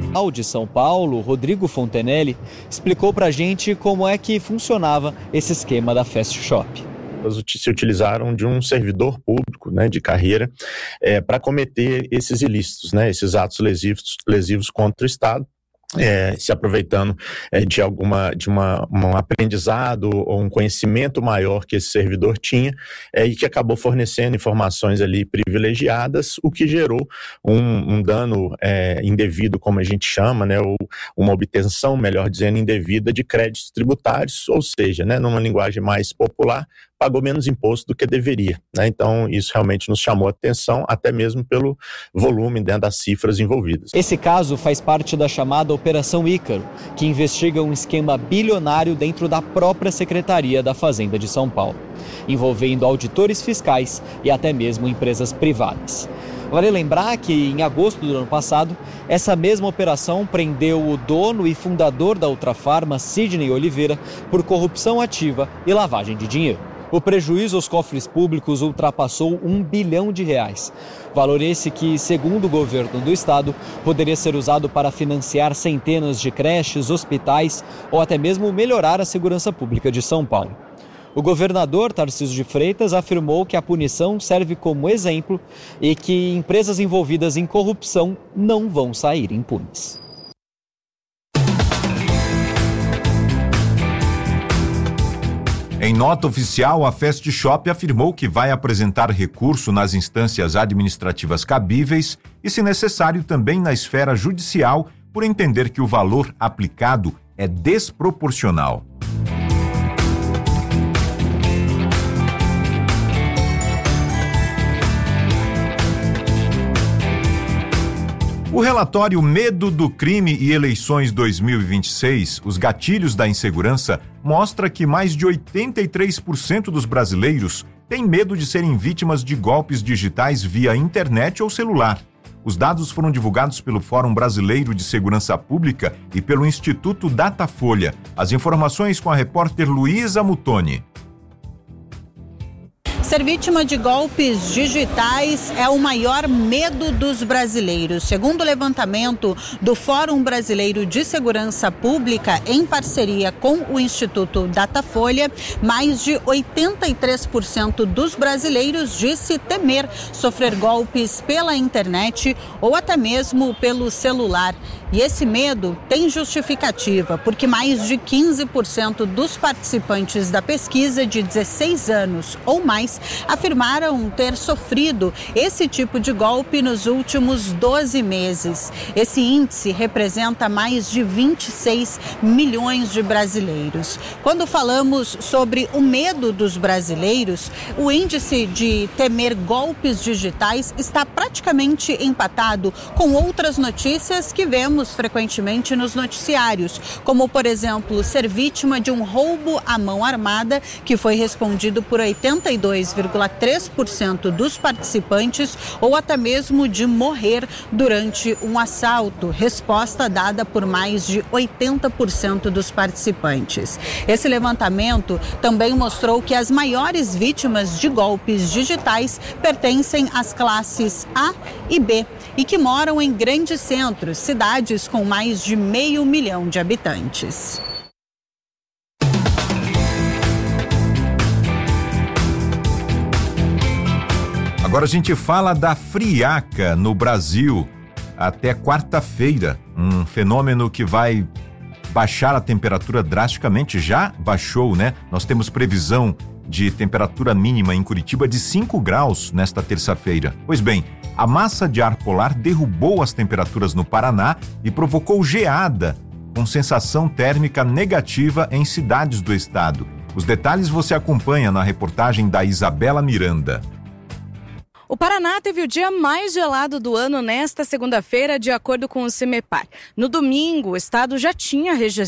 De São Paulo, Rodrigo Fontenelle, explicou pra gente como é que funcionava esse esquema da Fast Shop. Se utilizaram de um servidor público, né, de carreira, para cometer esses ilícitos, né, esses atos lesivos contra o Estado. Se aproveitando de um aprendizado ou um conhecimento maior que esse servidor tinha e que acabou fornecendo informações ali privilegiadas, o que gerou um dano indevido, como a gente chama, né, ou uma obtenção, melhor dizendo, indevida de créditos tributários, ou seja, né, numa linguagem mais popular, pagou menos imposto do que deveria, né? Então isso realmente nos chamou a atenção, até mesmo pelo volume, né, das cifras envolvidas. Esse caso faz parte da chamada Operação Ícaro, que investiga um esquema bilionário dentro da própria Secretaria da Fazenda de São Paulo, envolvendo auditores fiscais e até mesmo empresas privadas. Vale lembrar que em agosto do ano passado, essa mesma operação prendeu o dono e fundador da Ultrafarma, Sidney Oliveira, por corrupção ativa e lavagem de dinheiro. O prejuízo aos cofres públicos ultrapassou R$1 bilhão. Valor esse que, segundo o governo do estado, poderia ser usado para financiar centenas de creches, hospitais ou até mesmo melhorar a segurança pública de São Paulo. O governador Tarcísio de Freitas afirmou que a punição serve como exemplo e que empresas envolvidas em corrupção não vão sair impunes. Em nota oficial, a Fast Shop afirmou que vai apresentar recurso nas instâncias administrativas cabíveis e, se necessário, também na esfera judicial, por entender que o valor aplicado é desproporcional. O relatório Medo do Crime e Eleições 2026, os gatilhos da insegurança, mostra que mais de 83% dos brasileiros têm medo de serem vítimas de golpes digitais via internet ou celular. Os dados foram divulgados pelo Fórum Brasileiro de Segurança Pública e pelo Instituto Datafolha. As informações com a repórter Luísa Mutoni. Ser vítima de golpes digitais é o maior medo dos brasileiros. Segundo o levantamento do Fórum Brasileiro de Segurança Pública, em parceria com o Instituto Datafolha, mais de 83% dos brasileiros disse temer sofrer golpes pela internet ou até mesmo pelo celular. E esse medo tem justificativa, porque mais de 15% dos participantes da pesquisa de 16 anos ou mais afirmaram ter sofrido esse tipo de golpe nos últimos 12 meses. Esse índice representa mais de 26 milhões de brasileiros. Quando falamos sobre o medo dos brasileiros, o índice de temer golpes digitais está praticamente empatado com outras notícias que vemos frequentemente nos noticiários, como, por exemplo, ser vítima de um roubo à mão armada, que foi respondido por 82,3% dos participantes, ou até mesmo de morrer durante um assalto, resposta dada por mais de 80% dos participantes. Esse levantamento também mostrou que as maiores vítimas de golpes digitais pertencem às classes A e B e que moram em grandes centros, cidades com mais de 500 mil de habitantes. Agora a gente fala da friaca no Brasil até quarta-feira, um fenômeno que vai baixar a temperatura drasticamente, já baixou, né? Nós temos previsão de temperatura mínima em Curitiba de 5 graus nesta terça-feira. Pois bem, a massa de ar polar derrubou as temperaturas no Paraná e provocou geada, com sensação térmica negativa em cidades do estado. Os detalhes você acompanha na reportagem da Isabela Miranda. O Paraná teve o dia mais gelado do ano nesta segunda-feira, de acordo com o CIMEPAR. No domingo, o estado já tinha registrado